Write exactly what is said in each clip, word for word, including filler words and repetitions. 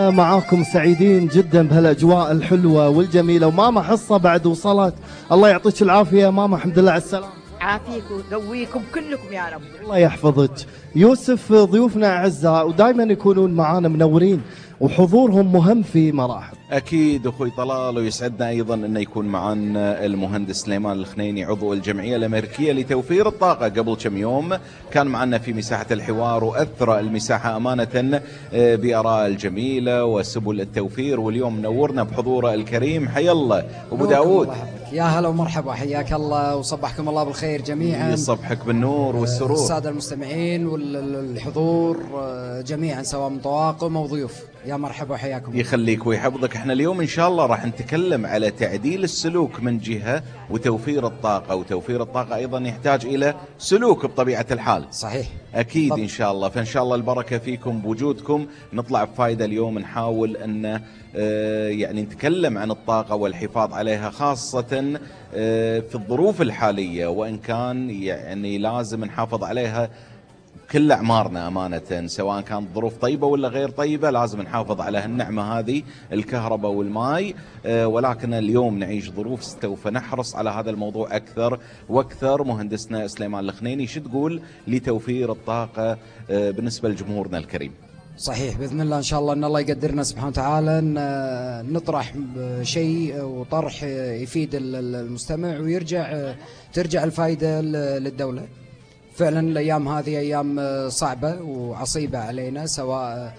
احنا معاكم سعيدين جدا بهالاجواء الحلوه والجميله، وماما حصه بعد وصلت. الله يعطيك العافيه ماما، الحمد لله على السلامه. عافيك ويقويكم كلكم يا رب. الله يحفظك. يوسف، ضيوفنا اعزاء ودائما يكونون معانا منورين وحضورهم مهم في مراحل. أكيد أخوي طلال، ويسعدنا أيضا أن يكون معنا المهندس سليمان الخنيني عضو الجمعية الأمريكية لتوفير الطاقة. قبل كم يوم كان معنا في مساحة الحوار وأثرى المساحة أمانة بآراء الجميلة وسبل التوفير، واليوم نورنا بحضوره الكريم. حيا الله أبو داود. يا هلا ومرحبا، حياك الله وصبحكم الله بالخير جميعا. يصبحك بالنور والسرور. السادة المستمعين والحضور جميعا سواء من طواقم أو ضيوف، يا مرحبا وحياكم. يخليك ويحفظك. احنا اليوم ان شاء الله راح نتكلم على تعديل السلوك من جهة، وتوفير الطاقة، وتوفير الطاقة ايضا يحتاج الى سلوك بطبيعة الحال. صحيح اكيد ان شاء الله. فان شاء الله البركة فيكم بوجودكم، نطلع بفائدة اليوم. نحاول ان اه يعني نتكلم عن الطاقة والحفاظ عليها، خاصة اه في الظروف الحالية، وان كان يعني لازم نحافظ عليها كل أعمارنا أمانة، سواء كانت ظروف طيبة ولا غير طيبة، لازم نحافظ على هالنعمة هذه الكهرباء والماء. ولكن اليوم نعيش ظروف سوف نحرص على هذا الموضوع أكثر وأكثر. مهندسنا سليمان الخنيني، شو تقول لتوفير الطاقة بالنسبة لجمهورنا الكريم؟ صحيح، بإذن الله إن شاء الله أن الله يقدرنا سبحانه وتعالى نطرح شيء وطرح يفيد المستمع ويرجع ترجع الفائدة للدولة. فعلا الأيام هذه أيام صعبة وعصيبة علينا، سواء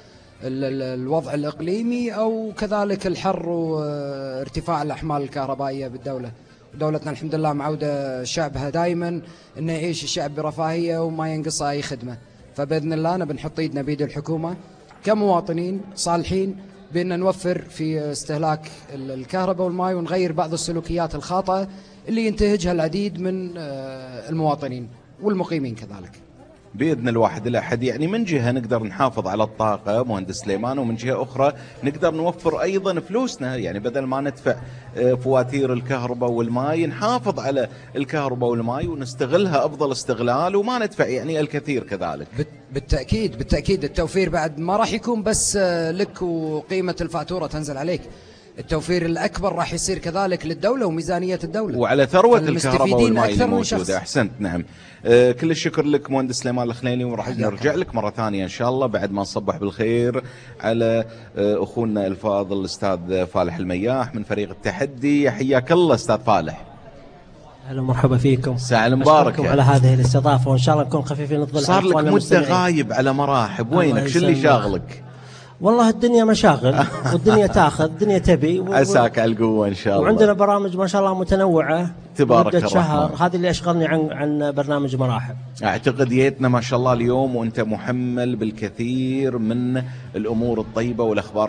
الوضع الإقليمي أو كذلك الحر وارتفاع الأحمال الكهربائية بالدولة. ودولتنا الحمد لله معودة شعبها دائما أنه يعيش الشعب برفاهية وما ينقص أي خدمة. فبإذن الله أنا بنحط إيدنا بيد الحكومة كمواطنين صالحين بأن نوفر في استهلاك الكهرباء والماء، ونغير بعض السلوكيات الخاطئة اللي ينتهجها العديد من المواطنين والمقيمين كذلك بإذن الواحد الأحد. يعني من جهة نقدر نحافظ على الطاقة مهندس سليمان، ومن جهة أخرى نقدر نوفر أيضا فلوسنا، يعني بدل ما ندفع فواتير الكهرباء والماء نحافظ على الكهرباء والماء ونستغلها أفضل استغلال، وما ندفع يعني الكثير كذلك. بالتأكيد بالتأكيد. التوفير بعد ما راح يكون بس لك وقيمة الفاتورة تنزل عليك، التوفير الأكبر راح يصير كذلك للدولة وميزانية الدولة وعلى ثروة الكهرباء والماء الموجودة. أحسنت. نعم. آه كل الشكر لك مهندس سليمان الخنيني، وراح نرجع لك مرة ثانية إن شاء الله بعد ما نصبح بالخير على آه أخونا الفاضل الأستاذ فالح المياح من فريق التحدي. حياك الله أستاذ فالح. اهلا ومرحبا فيكم. ساعة المباركة على هذه الاستضافة، وإن شاء الله نكون خفيفين الظل. صار لك مدة غايب على مراحب، وينك؟ شو اللي شاغلك؟ والله الدنيا مشاغل والدنيا تاخذ، الدنيا تبي و... عساك على القوة إن شاء الله. وعندنا برامج ما شاء الله متنوعة تبارك مدة شهر. الرحمن. هذا اللي أشغلني عن عن برنامج مراحب. أعتقد جيتنا ما شاء الله اليوم وأنت محمل بالكثير من الأمور الطيبة والأخبار